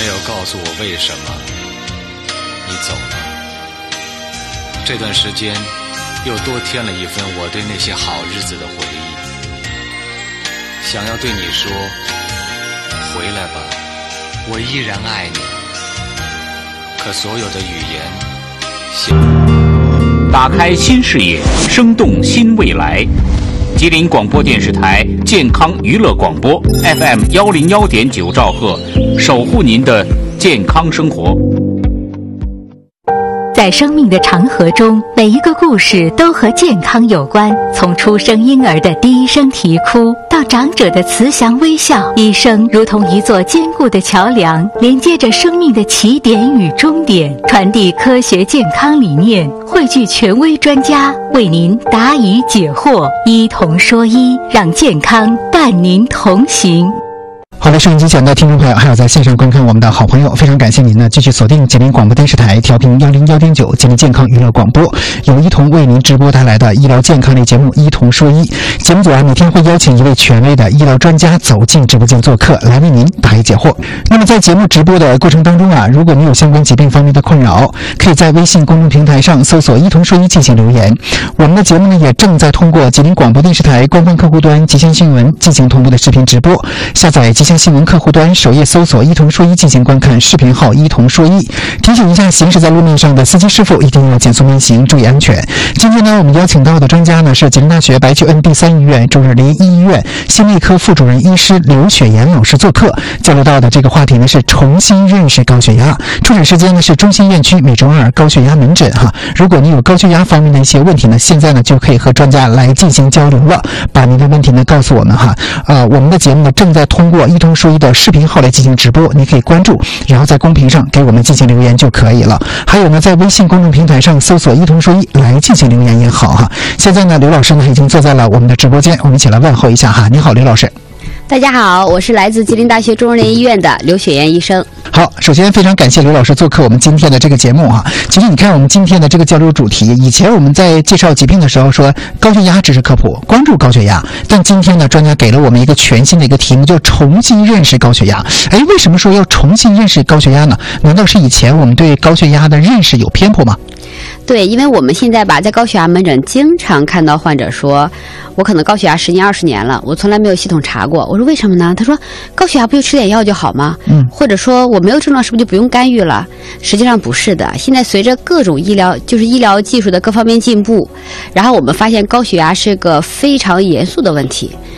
没有告诉我为什么你走了。这段时间又多添了一份我对那些好日子的回忆，想要对你说，回来吧，我依然爱你。可所有的语言， 打开新视野，生动新未来。吉林广播电视台健康娱乐广播 FM 101.9兆赫，守护您的健康生活。 在生命的长河中，每一个故事都和健康有关。从出生婴儿的第一声啼哭，到长者的慈祥微笑，医生如同一座坚固的桥梁，连接着生命的起点与终点，传递科学健康理念，汇聚权威专家，为您答疑解惑，医同说医，让健康伴您同行。 好的，收音机前的听众朋友，还有在线上观看我们的好朋友，非常感谢您呢继续锁定吉林广播电视台调频101.9吉林健康娱乐广播，由医同为您直播带来的医疗健康类节目《医同说医》。节目组每天会邀请一位权威的医疗专家走进直播间做客，来为您答疑解惑。那么在节目直播的过程当中如果您有相关疾病方面的困扰，可以在微信公众平台上搜索“医同说医”进行留言。我们的节目呢也正在通过吉林广播电视台官方客户端吉祥新闻进行同步的视频直播，下载吉祥新闻客户端首页搜索“医同说医”进行观看，视频号“医同说医”。提醒一下行驶在路面上的司机师傅一定要减速慢行，注意安全。今天呢，我们邀请到的专家呢是吉林大学白求恩第3医院中日联医医院心内科副主任医师刘雪岩老师做客，交流到的这个话题呢是重新认识高血压。出诊时间呢是中心院区每周2高血压门诊如果你有高血压方面的一些问题呢，现在呢就可以和专家来进行交流了，把您的问题呢告诉我们我们的节目呢正在通过医同说医的视频号来进行直播，你可以关注，然后在公屏上给我们进行留言就可以了。还有呢，在微信公众平台上搜索“医同说医”来进行留言也好现在呢，刘老师呢已经坐在了我们的直播间，我们一起来问候一下你好，刘老师。 大家好，我是来自吉林大学中日联医院的刘雪岩医生。 好，首先非常感谢刘老师做客我们今天的这个节目其实你看我们今天的这个交流主题，以前我们在介绍疾病的时候说高血压知识科普，关注高血压，但今天呢，专家给了我们一个全新的一个题目，就重新认识高血压。为什么说要重新认识高血压呢？难道是以前我们对高血压的认识有偏颇吗？ 对，因为我们现在在高血压门诊经常看到患者说，我可能高血压10年20年了，我从来没有系统查过。我说为什么呢？他说高血压不就吃点药就好吗？或者说我没有症状是不是就不用干预了？实际上不是的，现在随着各种医疗技术的各方面进步，然后我们发现高血压是个非常严肃的问题。